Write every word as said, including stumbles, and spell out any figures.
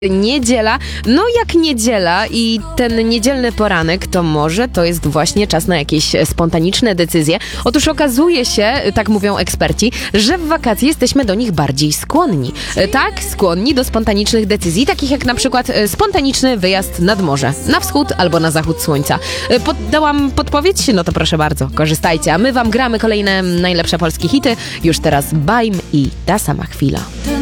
Niedziela, no jak niedziela i ten niedzielny poranek, to może to jest właśnie czas na jakieś spontaniczne decyzje. Otóż okazuje się, tak mówią eksperci, że w wakacje jesteśmy do nich bardziej skłonni. Tak, skłonni do spontanicznych decyzji, takich jak na przykład spontaniczny wyjazd nad morze, na wschód albo na zachód słońca. Poddałam podpowiedź? No to proszę bardzo, korzystajcie, a my wam gramy kolejne najlepsze polskie hity. Już teraz Bajm i Ta sama chwila.